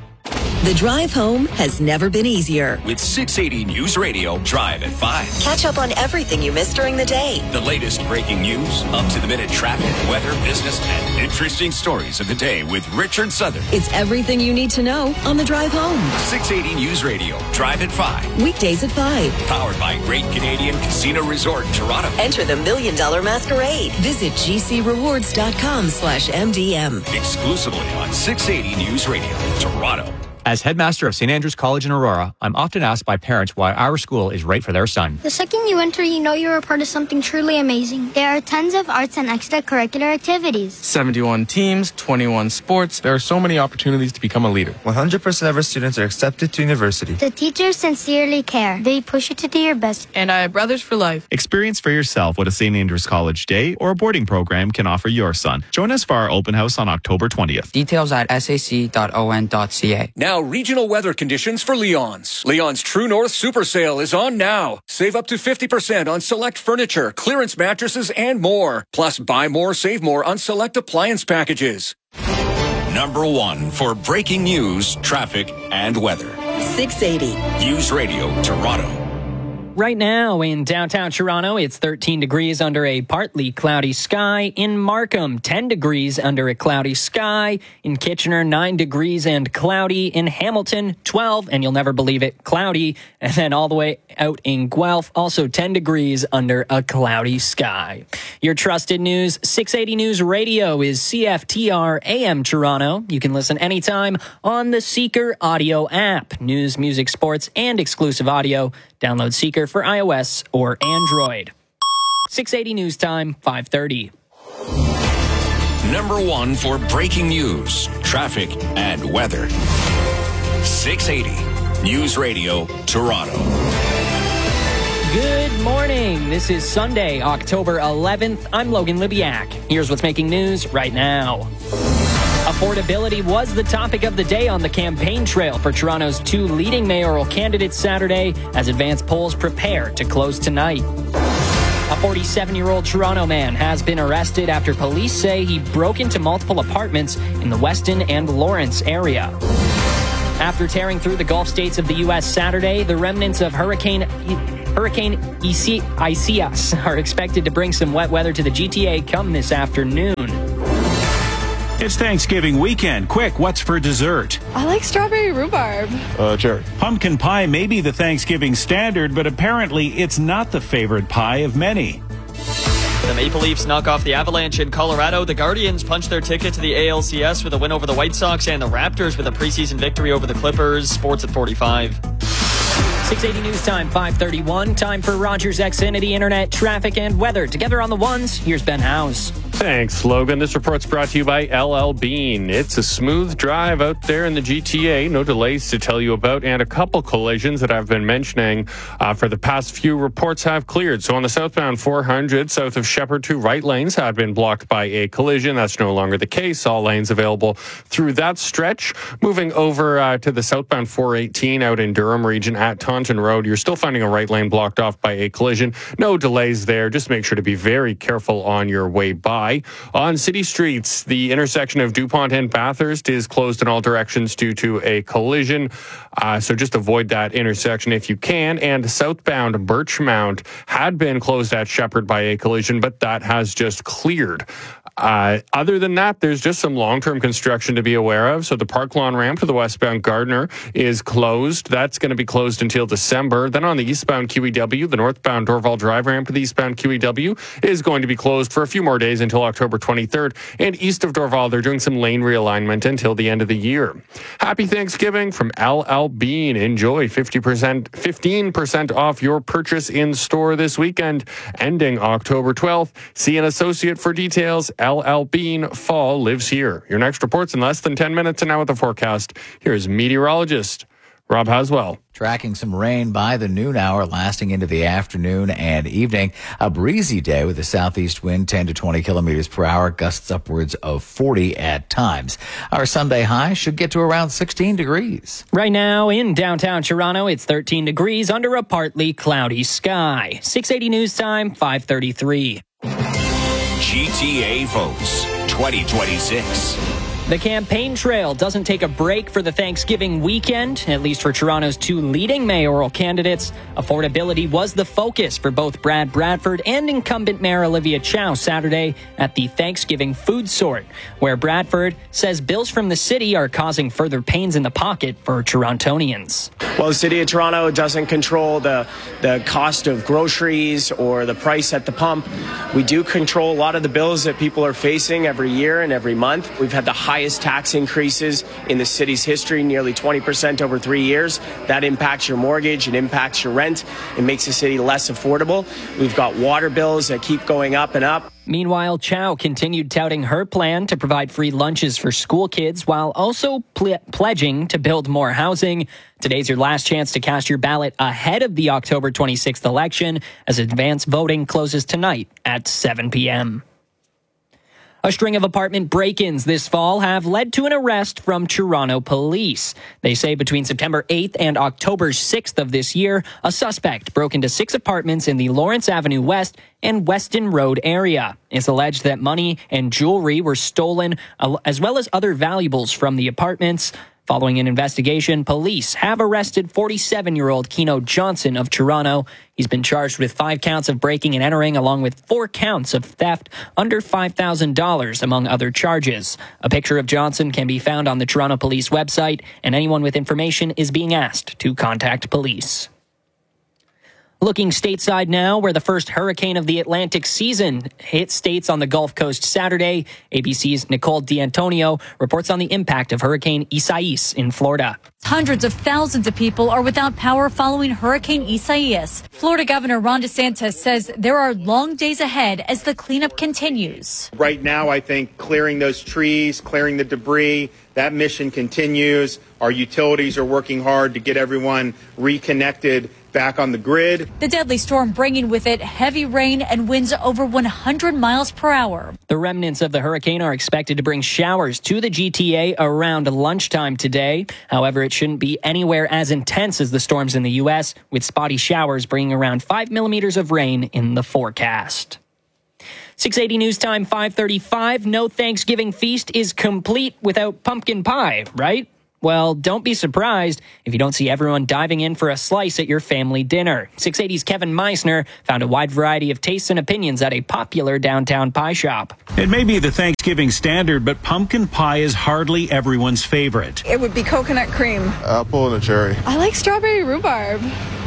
The drive home has never been easier. With six eighty News Radio, Drive at five. Catch up on everything you missed during the day. The latest breaking news, up-to-the-minute traffic, weather, business, and interesting stories of the day with Richard Southern. It's everything you need to know on the drive home. six eighty News Radio, Drive at five. Weekdays at five. Powered by Great Canadian Casino Resort, Toronto. Enter the Million Dollar Masquerade. Visit gcrewards.com slash MDM. Exclusively on six eighty News Radio, Toronto. As headmaster of Saint Andrews College in Aurora, I'm often asked by parents why our school is right for their son. The second you enter, you know you're a part of something truly amazing. There are tons of arts and extracurricular activities. seventy-one teams, twenty-one sports. There are so many opportunities to become a leader. one hundred percent of our students are accepted to university. The teachers sincerely care. They push you to do your best. And I have brothers for life. Experience for yourself what a Saint Andrews College day or a boarding program can offer your son. Join us for our open house on October twentieth. Details at s a c dot o n dot c a. Now, regional weather conditions for Leon's. Leon's True North Super Sale is on now. Save up to fifty percent on select furniture, clearance mattresses, and more. Plus, buy more, save more on select appliance packages. Number one for breaking news, traffic, and weather. six eighty. News Radio Toronto. Right now in downtown Toronto, it's thirteen degrees under a partly cloudy sky. In Markham, ten degrees under a cloudy sky. In Kitchener, nine degrees and cloudy. In Hamilton, twelve, and you'll never believe it, cloudy. And then all the way out in Guelph, also ten degrees under a cloudy sky. Your trusted news, six eighty News Radio is C F T R A M Toronto. You can listen anytime on the Seeker audio app. News, music, sports, and exclusive audio. Download Seeker for iOS or Android. six eighty News Time, five thirty. Number one for breaking news, traffic, and weather. six eighty News Radio Toronto. Good morning. This is Sunday, October eleventh. I'm Logan Libiak. Here's what's making news right now. Affordability was the topic of the day on the campaign trail for Toronto's two leading mayoral candidates Saturday as advanced polls prepare to close tonight. A forty-seven-year-old Toronto man has been arrested after police say he broke into multiple apartments in the Weston and Lawrence area. After tearing through the Gulf states of the U S Saturday, the remnants of Hurricane Hurricane Isaias are expected to bring some wet weather to the G T A come this afternoon. It's Thanksgiving weekend. Quick, what's for dessert? I like strawberry rhubarb. Uh, cherry. Pumpkin pie may be the Thanksgiving standard, but apparently it's not the favorite pie of many. The Maple Leafs knock off the Avalanche in Colorado. The Guardians punch their ticket to the A L C S with a win over the White Sox, and the Raptors with a preseason victory over the Clippers. Sports at forty-five. six eighty News Time, five thirty-one. Time for Rogers Xfinity Internet, traffic, and weather. Together on the ones, here's Ben House. Thanks, Logan. This report's brought to you by L L Bean. It's a smooth drive out there in the G T A. No delays to tell you about, and a couple collisions that I've been mentioning uh, for the past few reports have cleared. So on the southbound four hundred, south of Shepherd, two right lanes had been blocked by a collision. That's no longer the case. All lanes available through that stretch. Moving over uh, to the southbound four eighteen out in Durham region at Taunton Road, you're still finding a right lane blocked off by a collision. No delays there. Just make sure to be very careful on your way by. On city streets, the intersection of DuPont and Bathurst is closed in all directions due to a collision. Uh, so just avoid that intersection if you can. And southbound Birchmount had been closed at Shepherd by a collision, but that has just cleared. Uh, other than that, there's just some long-term construction to be aware of. So the Park Lawn ramp to the westbound Gardner is closed. That's going to be closed until December. Then on the eastbound Q E W, the northbound Dorval Drive ramp to the eastbound Q E W is going to be closed for a few more days until October twenty-third. And east of Dorval, they're doing some lane realignment until the end of the year. Happy Thanksgiving from L L Bean. Enjoy fifty percent, fifteen percent off your purchase in store this weekend, ending October twelfth. See an associate for details. L L Bean, fall lives here. Your next report's in less than ten minutes, and now with the forecast, here's meteorologist Rob Haswell. Tracking some rain by the noon hour, lasting into the afternoon and evening. A breezy day with a southeast wind ten to twenty kilometers per hour, gusts upwards of forty at times. Our Sunday high should get to around sixteen degrees. Right now in downtown Toronto, it's thirteen degrees under a partly cloudy sky. six eighty News Time, five thirty-three. G T A votes twenty twenty-six. The campaign trail doesn't take a break for the Thanksgiving weekend, at least for Toronto's two leading mayoral candidates. Affordability was the focus for both Brad Bradford and incumbent Mayor Olivia Chow Saturday at the Thanksgiving Food Sort, where Bradford says bills from the city are causing further pains in the pocket for Torontonians. Well, the city of Toronto doesn't control the, the cost of groceries or the price at the pump. We do control a lot of the bills that people are facing every year and every month. We've had the highest tax increases in the city's history, nearly twenty percent over three years. That impacts your mortgage, it impacts your rent, it makes the city less affordable. We've got water bills that keep going up and up. Meanwhile, Chow continued touting her plan to provide free lunches for school kids while also ple- pledging to build more housing. Today's your last chance to cast your ballot ahead of the October twenty-sixth election, as advance voting closes tonight at seven p.m. A string of apartment break-ins this fall have led to an arrest from Toronto police. They say between September eighth and October sixth of this year, a suspect broke into six apartments in the Lawrence Avenue West and Weston Road area. It's alleged that money and jewelry were stolen, as well as other valuables from the apartments. Following an investigation, police have arrested forty-seven-year-old Keno Johnson of Toronto. He's been charged with five counts of breaking and entering, along with four counts of theft under five thousand dollars, among other charges. A picture of Johnson can be found on the Toronto Police website, and anyone with information is being asked to contact police. Looking stateside now, where the first hurricane of the Atlantic season hit states on the Gulf Coast Saturday. A B C's Nicole D'Antonio reports on the impact of Hurricane Isaias in Florida. Hundreds of thousands of people are without power following Hurricane Isaias. Florida Governor Ron DeSantis says there are long days ahead as the cleanup continues. Right now, I think clearing those trees, clearing the debris, that mission continues. Our utilities are working hard to get everyone reconnected back on the grid. The deadly storm bringing with it heavy rain and winds over one hundred miles per hour. The remnants of the hurricane are expected to bring showers to the G T A around lunchtime today. However, it shouldn't be anywhere as intense as the storms in the U S, with spotty showers bringing around five millimeters of rain in the forecast. six eighty News Time, five thirty-five. No Thanksgiving feast is complete without pumpkin pie, right? Well, don't be surprised if you don't see everyone diving in for a slice at your family dinner. six eighty's Kevin Meisner found a wide variety of tastes and opinions at a popular downtown pie shop. It may be the Thanksgiving standard, but pumpkin pie is hardly everyone's favorite. It would be coconut cream. Apple and a cherry. I like strawberry rhubarb.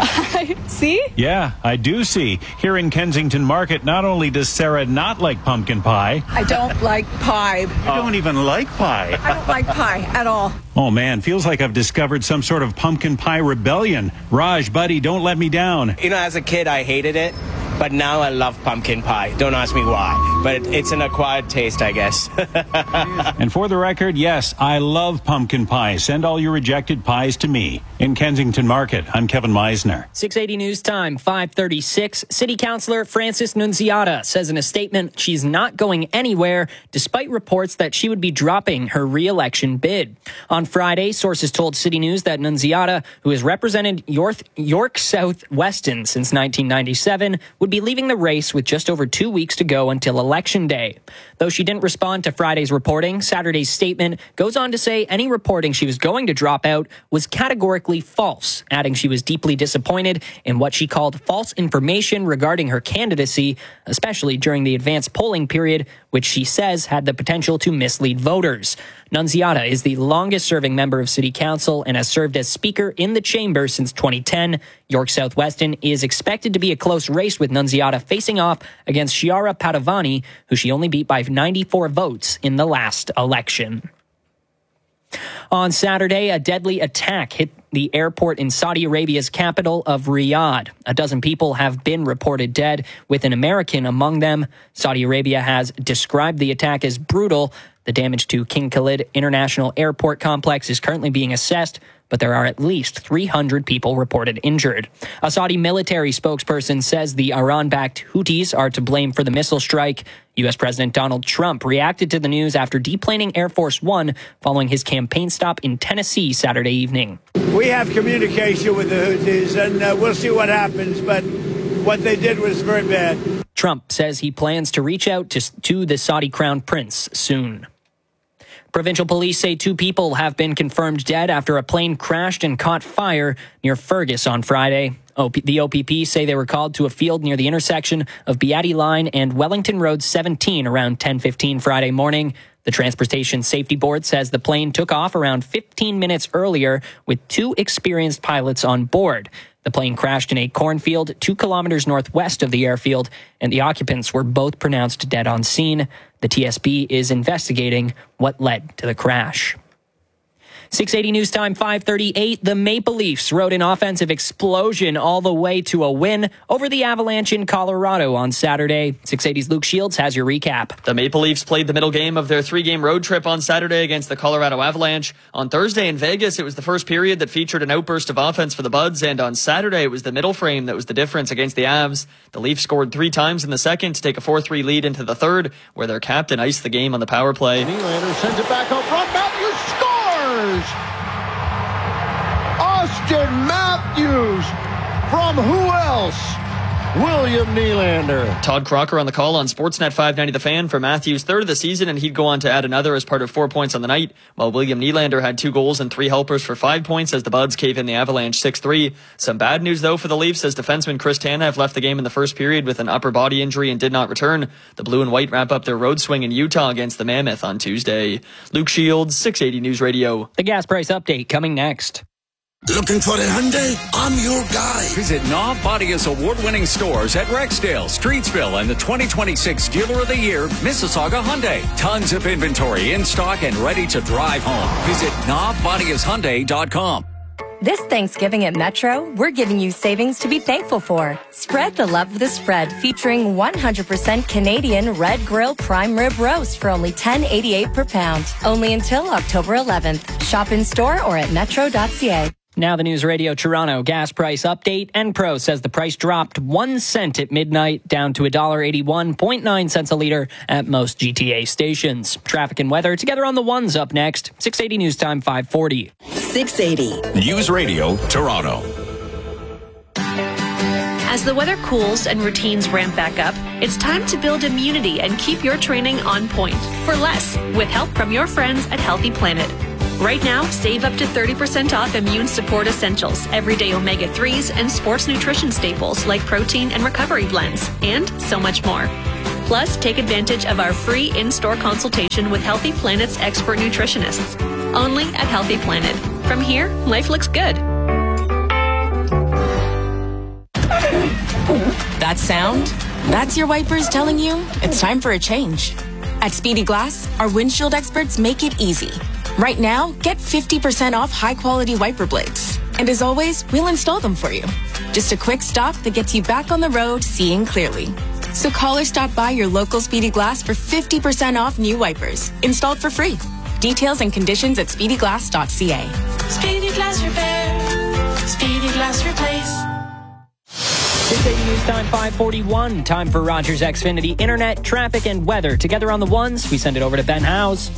See? Yeah, I do see. Here in Kensington Market, not only does Sarah not like pumpkin pie. I don't like pie. You don't even like pie. I don't like pie at all. Oh, man, feels like I've discovered some sort of pumpkin pie rebellion. Raj, buddy, don't let me down. You know, as a kid, I hated it, but now I love pumpkin pie. Don't ask me why, but it's an acquired taste, I guess. And for the record, yes, I love pumpkin pie. Send all your rejected pies to me. In Kensington Market, I'm Kevin Meisner. six eighty News Time, five thirty-six. City Councillor Frances Nunziata says in a statement she's not going anywhere, despite reports that she would be dropping her re-election bid. On Friday, sources told City News that Nunziata, who has represented York, York South Weston since nineteen ninety-seven, would be leaving the race with just over two weeks to go until Election Day. Though she didn't respond to Friday's reporting, Saturday's statement goes on to say any reporting she was going to drop out was categorically false, adding she was deeply disappointed in what she called false information regarding her candidacy, especially during the advanced polling period, which she says had the potential to mislead voters. Nunziata is the longest-serving member of City Council and has served as Speaker in the chamber since twenty ten. York South Weston is expected to be a close race, with Nunziata facing off against Chiara Padovani, who she only beat by ninety-four votes in the last election. On Saturday, a deadly attack hit the airport in Saudi Arabia's capital of Riyadh. A dozen people have been reported dead, with an American among them. Saudi Arabia has described the attack as brutal. The damage to King Khalid International Airport complex is currently being assessed, but there are at least three hundred people reported injured. A Saudi military spokesperson says the Iran-backed Houthis are to blame for the missile strike. U S President Donald Trump reacted to the news after deplaning Air Force One following his campaign stop in Tennessee Saturday evening. We have communication with the Houthis, and uh, we'll see what happens, but what they did was very bad. Trump says he plans to reach out to, to the Saudi Crown Prince soon. Provincial police say two people have been confirmed dead after a plane crashed and caught fire near Fergus on Friday. O P, the O P P say they were called to a field near the intersection of Beatty Line and Wellington Road seventeen around ten fifteen Friday morning. The Transportation Safety Board says the plane took off around fifteen minutes earlier with two experienced pilots on board. The plane crashed in a cornfield two kilometers northwest of the airfield, and the occupants were both pronounced dead on scene. The T S B is investigating what led to the crash. six eighty News Time, five thirty-eight. The Maple Leafs rode an offensive explosion all the way to a win over the Avalanche in Colorado on Saturday. six eighty's Luke Shields has your recap. The Maple Leafs played the middle game of their three-game road trip on Saturday against the Colorado Avalanche. On Thursday in Vegas, it was the first period that featured an outburst of offense for the Buds, and on Saturday, it was the middle frame that was the difference against the Avs. The Leafs scored three times in the second to take a four three lead into the third, where their captain iced the game on the power play. Nylander sends it back up front. Matthews scores! Austin Matthews from who else? William Nylander. Todd Crocker on the call on Sportsnet five ninety The Fan for Matthews' third of the season, and he'd go on to add another as part of four points on the night, while William Nylander had two goals and three helpers for five points as the Buds cave in the Avalanche six three. Some bad news, though, for the Leafs, as defenseman Chris Tanev left the game in the first period with an upper body injury and did not return. The Blue and White wrap up their road swing in Utah against the Mammoth on Tuesday. Luke Shields, six eighty News Radio. The gas price update coming next. Looking for a Hyundai? I'm your guy. Visit Knob Bodia's award-winning stores at Rexdale, Streetsville, and the twenty twenty-six Dealer of the Year, Mississauga Hyundai. Tons of inventory in stock and ready to drive home. Visit knob bodias hyundai dot com. This Thanksgiving at Metro, we're giving you savings to be thankful for. Spread the love of the spread, featuring one hundred percent Canadian Red Grill Prime Rib Roast for only ten eighty-eight per pound. Only until October eleventh. Shop in store or at metro dot c a. Now the News Radio Toronto gas price update. Enpro says the price dropped one cent at midnight, down to one dollar eighty-one point nine cents a liter at most G T A stations. Traffic and weather together on the ones up next. six eighty News Time, five forty. six eighty. News Radio Toronto. As the weather cools and routines ramp back up, it's time to build immunity and keep your training on point for less with help from your friends at Healthy Planet. Right now, save up to thirty percent off immune support essentials, everyday omega threes, and sports nutrition staples like protein and recovery blends, and so much more. Plus, take advantage of our free in-store consultation with Healthy Planet's expert nutritionists. Only at Healthy Planet. From here, life looks good. That sound? That's your wipers telling you it's time for a change. At Speedy Glass, our windshield experts make it easy. Right now, get fifty percent off high-quality wiper blades. And as always, we'll install them for you. Just a quick stop that gets you back on the road seeing clearly. So call or stop by your local Speedy Glass for fifty percent off new wipers, installed for free. Details and conditions at speedy glass dot c a. Speedy Glass Repair. Speedy Glass Replace. six eighty News Time, five forty-one. Time for Rogers Xfinity Internet, traffic, and weather. Together on the ones, we send it over to Ben Howes.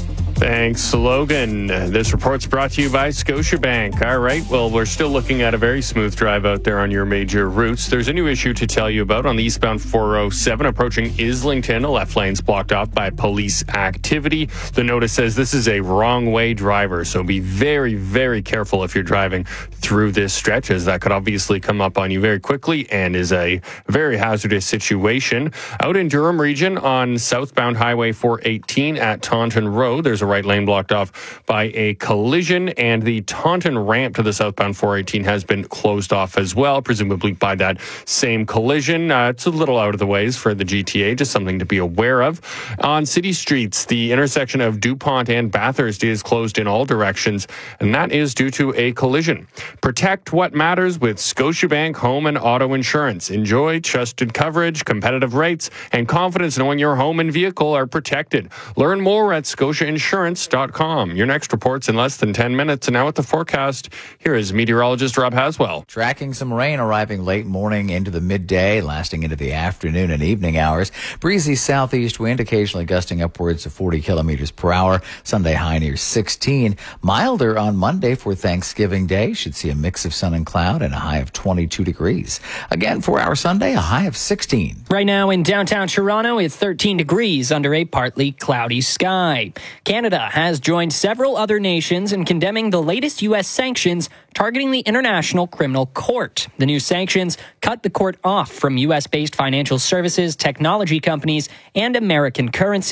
Thanks, Logan. This report's brought to you by Scotiabank. All right, well, we're still looking at a very smooth drive out there on your major routes. There's a new issue to tell you about on the eastbound four oh seven approaching Islington. The left lane's blocked off by police activity. The notice says this is a wrong-way driver, so be very, very careful if you're driving through this stretch, as that could obviously come up on you very quickly and is a very hazardous situation. Out in Durham region on southbound Highway four eighteen at Taunton Road, there's a right lane blocked off by a collision, and the Taunton ramp to the southbound four eighteen has been closed off as well, presumably by that same collision. Uh, it's a little out of the ways for the G T A, just something to be aware of. On city streets, the intersection of DuPont and Bathurst is closed in all directions, and that is due to a collision. Protect what matters with Scotiabank Home and Auto Insurance. Enjoy trusted coverage, competitive rates, and confidence knowing your home and vehicle are protected. Learn more at scotia insurance dot com. Your next report's in less than ten minutes. And now with the forecast, here is meteorologist Rob Haswell. Tracking some rain arriving late morning into the midday, lasting into the afternoon and evening hours. Breezy southeast wind, occasionally gusting upwards of forty kilometers per hour. Sunday high near sixteen. Milder on Monday for Thanksgiving Day. Should see a mix of sun and cloud and a high of twenty-two degrees. Again, for our Sunday, a high of sixteen. Right now in downtown Toronto, it's thirteen degrees under a partly cloudy sky. Canada has joined several other nations in condemning the latest U S sanctions targeting the International Criminal Court. The new sanctions cut the court off from U S-based financial services, technology companies, and American currency.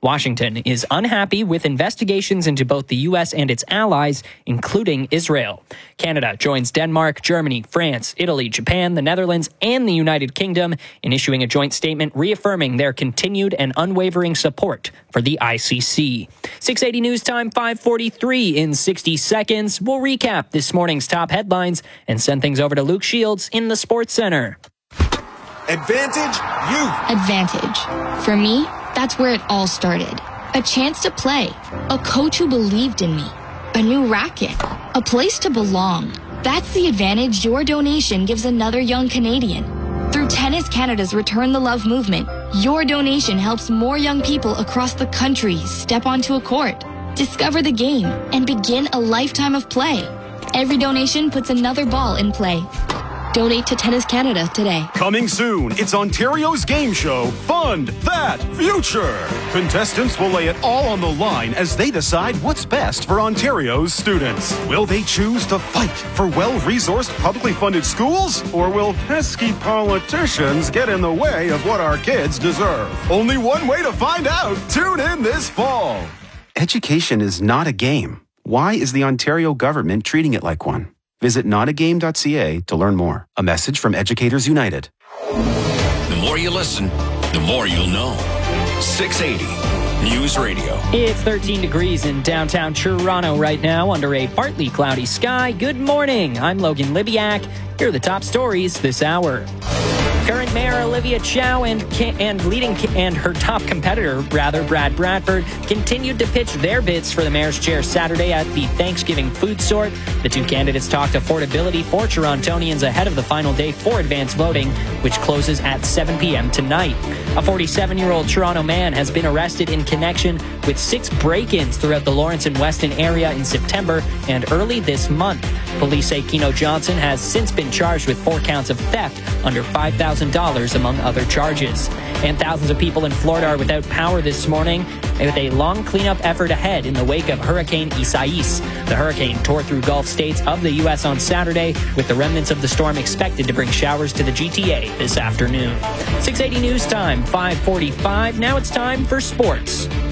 Washington is unhappy with investigations into both the U S and its allies, including Israel. Canada joins Denmark, Germany, France, Italy, Japan, the Netherlands, and the United Kingdom in issuing a joint statement reaffirming their continued and unwavering support for the I C C. six eighty News Time, five forty-three in sixty seconds. We'll recap this morning's top headlines and send things over to Luke Shields in the Sports Center. Advantage Youth. Advantage. For me, that's where it all started. A chance to play. A coach who believed in me. A new racket. A place to belong. That's the advantage your donation gives another young Canadian. Through Tennis Canada's Return the Love movement, your donation helps more young people across the country step onto a court, discover the game, and begin a lifetime of play. Every donation puts another ball in play. Donate to Tennis Canada today. Coming soon, it's Ontario's game show, Fund That Future. Contestants will lay it all on the line as they decide what's best for Ontario's students. Will they choose to fight for well-resourced, publicly funded schools? Or will pesky politicians get in the way of what our kids deserve? Only one way to find out. Tune in this fall. Education is not a game. Why is the Ontario government treating it like one? Visit not a game dot c a to learn more. A message from Educators United. The more you listen, the more you'll know. six eighty News Radio. It's thirteen degrees in downtown Toronto right now under a partly cloudy sky. Good morning. I'm Logan Libiak. Here are the top stories this hour. Current Mayor Olivia Chow and and leading and her top competitor, rather Brad Bradford, continued to pitch their bids for the mayor's chair Saturday at the Thanksgiving food sort. The two candidates talked affordability for Torontonians ahead of the final day for advance voting, which closes at seven p.m. tonight. A forty-seven-year-old Toronto man has been arrested in connection with six break-ins throughout the Lawrence and Weston area in September and early this month. Police say Keno Johnson has since been charged with four counts of theft under five thousand dollars, among other charges. And thousands of people in Florida are without power this morning, with a long cleanup effort ahead in the wake of Hurricane Isaias. The hurricane tore through Gulf states of the U S on Saturday, with the remnants of the storm expected to bring showers to the G T A this afternoon. six eighty News Time, five forty-five. Now it's time for sports.